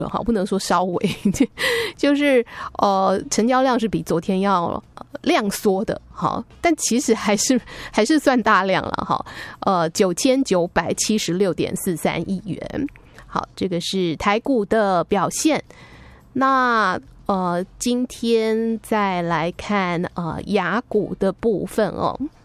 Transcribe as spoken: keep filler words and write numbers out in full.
好，不能说稍微，就是呃，成交量是比昨天要量缩的，好，但其实还是还是算大量了，哈，呃，九千九百七十六点四三亿元。好，这个是台股的表现。那呃，今天再来看呃雅股的部分哦。